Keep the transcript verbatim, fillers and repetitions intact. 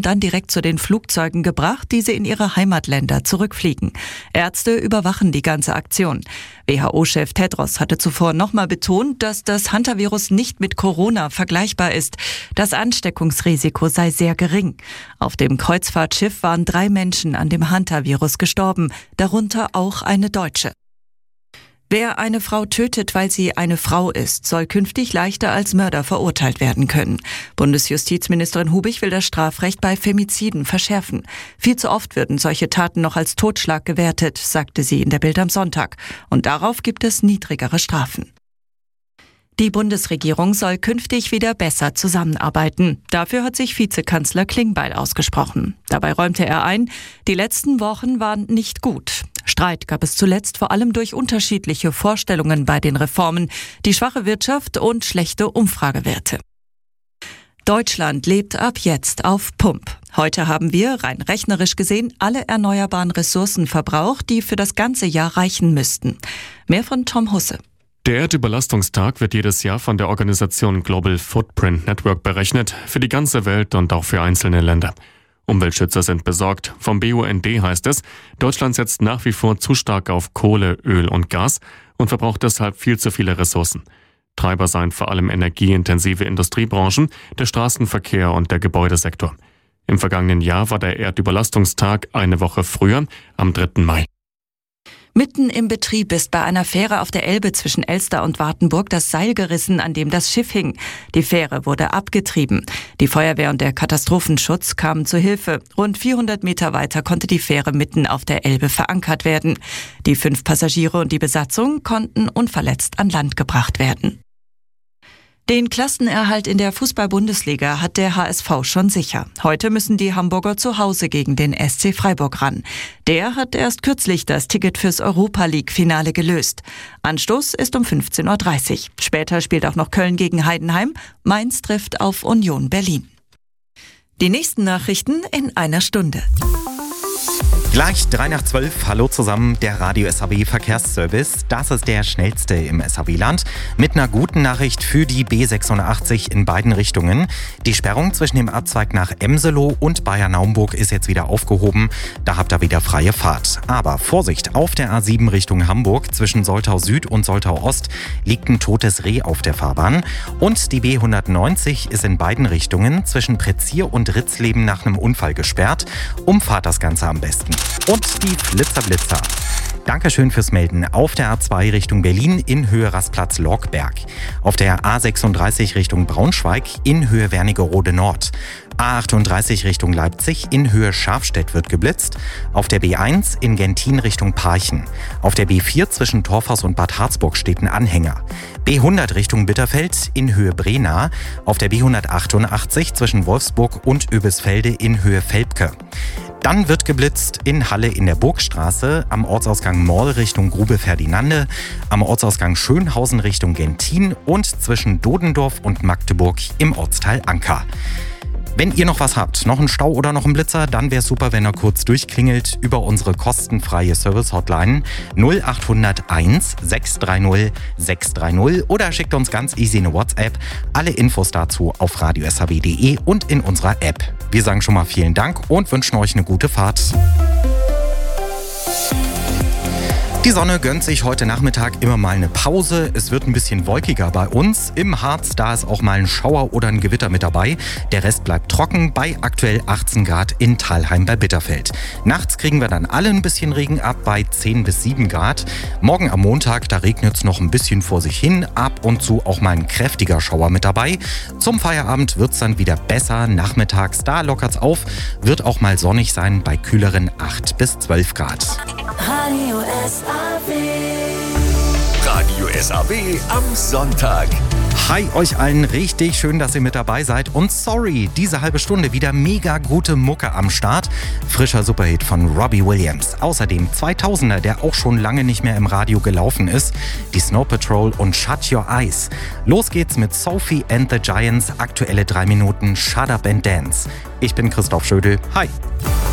dann direkt zu den Flugzeugen gebracht, die sie in ihre Heimatländer zurückfliegen. Ärzte überwachen die ganze Aktion. W H O-Chef Tedros hatte zuvor nochmal betont, dass das Hantavirus nicht mit Corona vergleichbar ist. Das Ansteckungsrisiko sei sehr gering. Auf dem Kreuzfahrtschiff waren drei Menschen an dem Hantavirus gestorben, darunter auch eine Deutsche. Wer eine Frau tötet, weil sie eine Frau ist, soll künftig leichter als Mörder verurteilt werden können. Bundesjustizministerin Hubich will das Strafrecht bei Femiziden verschärfen. Viel zu oft würden solche Taten noch als Totschlag gewertet, sagte sie in der Bild am Sonntag. Und darauf gibt es niedrigere Strafen. Die Bundesregierung soll künftig wieder besser zusammenarbeiten. Dafür hat sich Vizekanzler Klingbeil ausgesprochen. Dabei räumte er ein, die letzten Wochen waren nicht gut. Streit gab es zuletzt vor allem durch unterschiedliche Vorstellungen bei den Reformen, die schwache Wirtschaft und schlechte Umfragewerte. Deutschland lebt ab jetzt auf Pump. Heute haben wir, rein rechnerisch gesehen, alle erneuerbaren Ressourcen verbraucht, die für das ganze Jahr reichen müssten. Mehr von Tom Husse. Der Erdüberlastungstag wird jedes Jahr von der Organisation Global Footprint Network berechnet, für die ganze Welt und auch für einzelne Länder. Umweltschützer sind besorgt. Vom B U N D heißt es, Deutschland setzt nach wie vor zu stark auf Kohle, Öl und Gas und verbraucht deshalb viel zu viele Ressourcen. Treiber seien vor allem energieintensive Industriebranchen, der Straßenverkehr und der Gebäudesektor. Im vergangenen Jahr war der Erdüberlastungstag eine Woche früher, am dritten Mai. Mitten im Betrieb ist bei einer Fähre auf der Elbe zwischen Elster und Wartenburg das Seil gerissen, an dem das Schiff hing. Die Fähre wurde abgetrieben. Die Feuerwehr und der Katastrophenschutz kamen zu Hilfe. Rund vierhundert Meter weiter konnte die Fähre mitten auf der Elbe verankert werden. Die fünf Passagiere und die Besatzung konnten unverletzt an Land gebracht werden. Den Klassenerhalt in der Fußball-Bundesliga hat der H S V schon sicher. Heute müssen die Hamburger zu Hause gegen den S C Freiburg ran. Der hat erst kürzlich das Ticket fürs Europa-League-Finale gelöst. Anstoß ist um fünfzehn Uhr dreißig. Später spielt auch noch Köln gegen Heidenheim. Mainz trifft auf Union Berlin. Die nächsten Nachrichten in einer Stunde. Gleich drei nach zwölf, hallo zusammen, der Radio S H B Verkehrsservice. Das ist der schnellste im S H B-Land. Mit einer guten Nachricht für die B sechsundachtzig in beiden Richtungen. Die Sperrung zwischen dem Abzweig nach Emselow und Bayern-Naumburg ist jetzt wieder aufgehoben. Da habt ihr wieder freie Fahrt. Aber Vorsicht, auf der A sieben Richtung Hamburg zwischen Soltau Süd und Soltau Ost liegt ein totes Reh auf der Fahrbahn. Und die B hundertneunzig ist in beiden Richtungen zwischen Prezier und Ritzleben nach einem Unfall gesperrt. Umfahrt das Ganze am besten. Und die Flitzer-Blitzer. Dankeschön fürs Melden. Auf der A zwei Richtung Berlin in Höhe Rastplatz-Lorkberg. Auf der A sechsunddreißig Richtung Braunschweig in Höhe Wernigerode Nord. A achtunddreißig Richtung Leipzig in Höhe Scharfstedt wird geblitzt. Auf der B eins in Gentin Richtung Parchen. Auf der B vier zwischen Torfhaus und Bad Harzburg steht ein Anhänger. B hundert Richtung Bitterfeld in Höhe Brena. Auf der B hundertachtundachtzig zwischen Wolfsburg und Oebisfelde in Höhe Velpke. Dann wird geblitzt in Halle in der Burgstraße, am Ortsausgang Morl Richtung Grube Ferdinande, am Ortsausgang Schönhausen Richtung Gentin und zwischen Dodendorf und Magdeburg im Ortsteil Anker. Wenn ihr noch was habt, noch einen Stau oder noch einen Blitzer, dann wäre es super, wenn ihr kurz durchklingelt über unsere kostenfreie Service-Hotline null acht null eins sechs drei null sechs drei null oder schickt uns ganz easy eine WhatsApp. Alle Infos dazu auf radio s h b punkt d e und in unserer App. Wir sagen schon mal vielen Dank und wünschen euch eine gute Fahrt. Die Sonne gönnt sich heute Nachmittag immer mal eine Pause. Es wird ein bisschen wolkiger bei uns. Im Harz, da ist auch mal ein Schauer oder ein Gewitter mit dabei. Der Rest bleibt trocken bei aktuell achtzehn Grad in Thalheim bei Bitterfeld. Nachts kriegen wir dann alle ein bisschen Regen ab bei zehn bis sieben Grad. Morgen am Montag, da regnet es noch ein bisschen vor sich hin. Ab und zu auch mal ein kräftiger Schauer mit dabei. Zum Feierabend wird es dann wieder besser. Nachmittags, da lockert es auf. Wird auch mal sonnig sein bei kühleren acht bis zwölf Grad. Radio S A B. Radio S A B am Sonntag. Hi euch allen, richtig schön, dass ihr mit dabei seid. Und sorry, diese halbe Stunde wieder mega gute Mucke am Start. Frischer Superhit von Robbie Williams. Außerdem zweitausender, der auch schon lange nicht mehr im Radio gelaufen ist. Die Snow Patrol und Shut Your Eyes. Los geht's mit Sophie and the Giants. Aktuelle drei Minuten Shut Up and Dance. Ich bin Christoph Schödel. Hi.